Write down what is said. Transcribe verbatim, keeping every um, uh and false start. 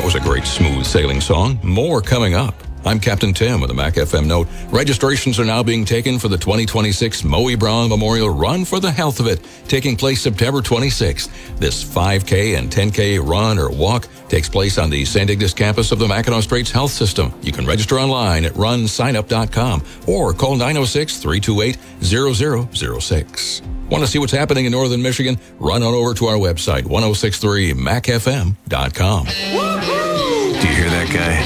was a great smooth sailing song. More coming up. I'm Captain Tim with a Mac F M note. Registrations are now being taken for the twenty twenty-six Moe Brown Memorial Run for the Health of It, taking place September twenty-sixth. This five K and ten K run or walk takes place on the Saint Ignace campus of the Mackinac Straits Health System. You can register online at run sign up dot com or call nine oh six, three two eight, zero zero zero six. Want to see what's happening in Northern Michigan? Run on over to our website, ten sixty-three mac f m dot com. Do you hear that guy?